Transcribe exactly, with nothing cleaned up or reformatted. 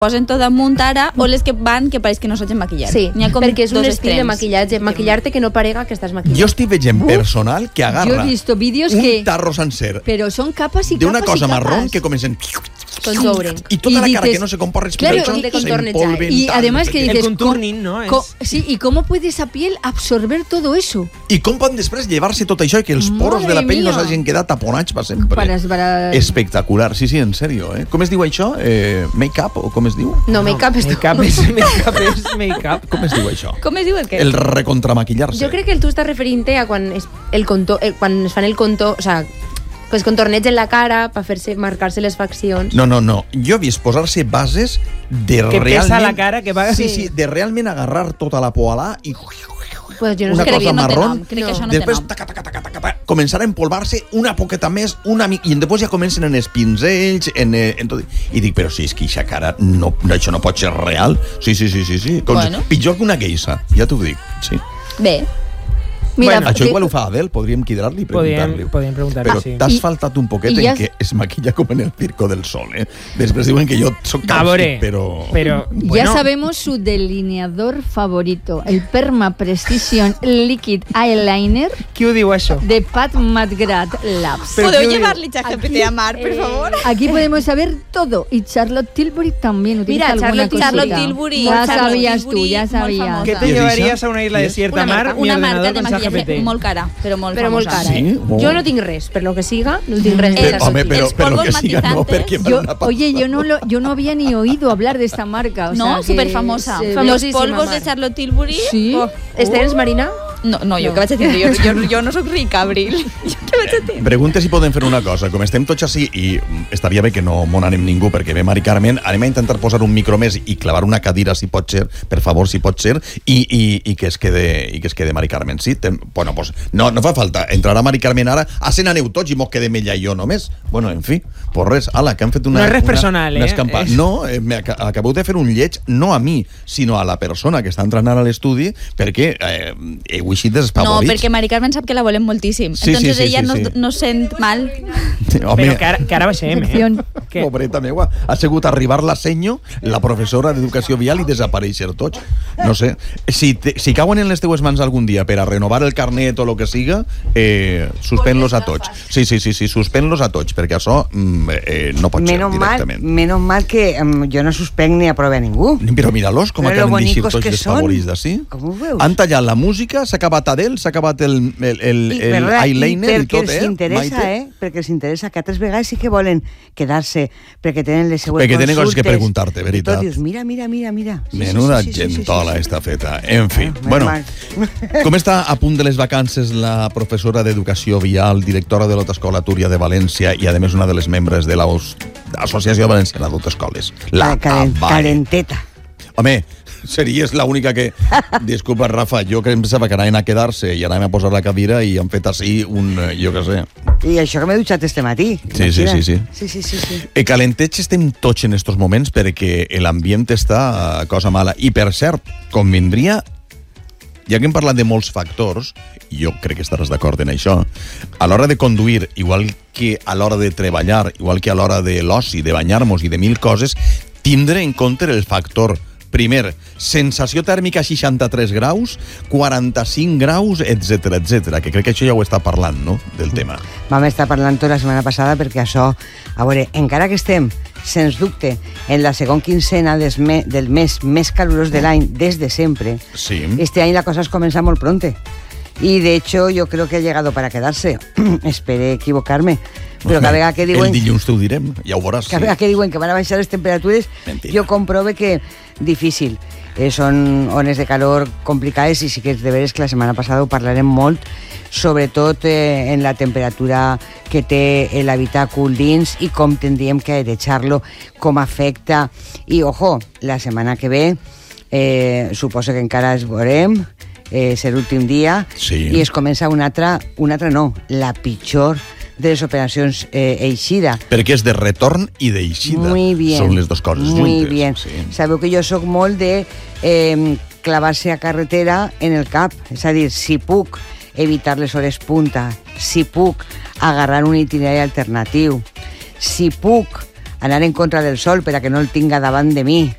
posen tot amunt ara, o les que van que pareix que no s'hagin maquillat. Sí, perquè és un estil de maquillatge, maquillar-te que no parega que estàs maquillat. Jo estic veient personal que agarra Yo he visto vídeos un que... tarro sencer Pero son capas y de capas una cosa y capas. marrón que comencen... Contouring. Y toda Y la cara dices, que no se compone respirar, claro, se contornejar. Y además que dices... El contourning, no? co- Es... Sí, ¿y cómo puede esa piel absorber todo eso? I com poden després llevar-se tot això i que els poros de la pell no mía. s'hagin quedat taponats per sempre? Para, para... Espectacular, sí, sí, en sèrio, eh? Com es diu això? Eh, make-up, o com es diu? No, make-up és... Make-up és make-up. És make-up. Com es diu això? Com es diu el què? El recontramaquillar-se. Jo crec que tu estàs referint-te a quan es, el conto, eh, quan es fan el conto, o sea, pues contorneig en la cara per fer-se marcar-se les faccions. No, no, no. Jo he vist posar-se bases de Que realment... pesa la cara, que va... Sí, sí, de realment agarrar tota la poalà i... Pues jo no una sé cosa que no té marrón. nom, crec que això no Després, té nom. taca, taca, taca, taca, taca, començar a empolvar-se una poqueta més, una mi... i després ja comencen en els pinzells, en, eh, en tot... I dic, però si és que aquesta cara, no, no, això no pot ser real. Sí, sí, sí, sí. sí. Com, Bueno. Pitjor que una geisha, ja t'ho dic. Sí. Bé, Mira, Bueno, Això que- igual ho fa Adele, podríem cridar-li i preguntar-li. Podríem, podríem preguntar-li, Però sí. t'has I- faltat un poquet i en ja- que es maquilla com en el Circo del Sol, eh? Després diuen que jo soc A veure, càustic, però... però Ya bueno, sabemos su delineador favorito, el Perma Precision Liquid Eyeliner qui ho diu, això? de Pat McGrath Labs. Pero podeu què- llevar-li ChatGPT a Mar, per favor? Aquí podemos saber todo. Y Charlotte Tilbury también utiliza Mira, alguna Charlotte- cosita. Charlotte Tilbury, Ya Charlotte sabías tú, Tilbury, ya molt sabías. famosa. ¿Qué te ¿Y es llevarías esa? a una isla desierta, Una Mar? marca, Mi una marca ordenador de con maquillaje ChatGPT. molt cara, però molt Però molt famosa. cara. Sí? Oh. Jo no tinc res, per lo que siga, no tinc res. de Però, Charlotte home, però, Els però polvos que siga no, matizantes. perquè Yo, vale una pasta. oye, yo no, lo, yo no había ni oído hablar de esta marca. O No, sea, que súper famosa. se- Los famosísima, polvos Mar. de Charlotte Tilbury. Sí. Oh. Estens, Marina? No, no, jo No. què vaig a dir? Jo, jo, jo no sóc rica, Abril. Jo què vaig a dir? Pregunta si podem fer una cosa. Com estem tots així, i mm, estaria bé que no m'on anem ningú, perquè ve Mari Carmen, anem a intentar posar un micro més i clavar una cadira, si pot ser, per favor, si pot ser, i, i, i, que, es quede, i que es quede Mari Carmen. Sí? Tem, bueno, pues, no, no fa falta. Entrarà Mari Carmen ara, a se n'aneu tots i mos quedem ella i jo només. Bueno, en fi, pues res, ala, que han fet una... No és res una, personal, una eh? escampa. És- No, eh, me ac acabeu de fer un lleig, no a mi, sinó a la persona que està entrant ara a l'estudi, perquè eh, heu eixit No, despavorits. perquè Mari Carmen sap que la volem moltíssim. Sí, Entonces sí, sí, ella sí, no, sí. no sent mal. Home, Però que ara, que ara baixem, eh? Sección. Que... pobreta meua, ha sigut arribar la senyo, la professora d'Educació Vial, i desaparèixer tots. No sé, si, te, si cauen en les teues mans algun dia per a renovar el carnet o el que siga, eh, suspèn-los a tots. Sí, sí, sí, sí, suspèn-los a tots, perquè això mm, eh, no pot Menos ser mal, directament. menos mal que um, jo no suspenc ni aprove a ningú. Però mira-los com Però lo acaben d'eixir bonicos tots que desfavorits són. d'ací. Com ho veus? Han tallat la música, s'ha acabat Adele, s'ha acabat el, el, el, I, el verdad, eyeliner i, perquè tot, els eh? interessa, Maite? eh? Perquè els interessa, que altres vegades sí que volen quedar-se, perquè tenen les seues Perquè tenen coses que consultes. preguntar-te, veritat. I tot dius, mira, mira, mira, mira. Sí, Menuda sí, sí, sí, sí, sí, gentola sí. esta feta. En fi, Ah, bueno, mal. com està a punt de les vacances la professora d'Educació Vial, directora de l'Autescola Túria de València i, a més, una de les membres de l'Associació Valenciana d'Autescoles, la Calen- AVAE. Calenteta. Home, series l'única que... Disculpa, Rafa, jo que em pensava que anaven a quedar-se i anaven a posar la cadira i han fet així un... eh, jo què sé. I això que m'he dutxat este matí. Sí, sí, sí, sí. Sí, sí, sí, sí. Eh, calenteig estem tots en estos moments perquè l'ambient està a cosa mala. I, per cert, convindria, ja que hem parlat de molts factors, i jo crec que estaràs d'acord en això, a l'hora de conduir, igual que a l'hora de treballar, igual que a l'hora de l'oci, de banyar-nos i de mil coses, tindre en compte el factor primer, sensació tèrmica seixanta-tres graus, quaranta-cinc graus, etcètera, etcètera, que crec que això ja ho està parlant, no?, del tema. Vam estar parlant tota la setmana passada perquè això, a veure, encara que estem, sens dubte, en la segona quincena des me, del mes més calorós de l'any des de sempre, Sí. este any la cosa es comença molt pronte. Y de hecho yo creo que ha llegado para quedarse. Esperé equivocarme. Però cada vegada que diuen... El dilluns t'ho direm, ja ho veuràs. Cada vegada que diuen que van a baixar les temperatures, Mentira. jo comprove que difícil. Eh, són ones de calor complicades i sí que és de veres que la setmana passada ho parlarem molt, sobretot eh, en la temperatura que té l'habitàcul dins i com tindríem que airejar-lo, com afecta. I, ojo, la setmana que ve eh, suposo que encara es veurem, eh, és l'últim dia, Sí. i es comença una altra, una altra no, la pitjor de les operacions eh, eixida. Perquè és de retorn i d'eixida. Muy bien. Són les dues coses Muy juntes. bien. Sí. Sabeu que jo sóc molt de eh, clavar-se a carretera en el cap. És a dir, si puc evitar les hores punta, si puc agarrar un itinerari alternatiu, si puc anar en contra del sol per a que no el tinga davant de mi.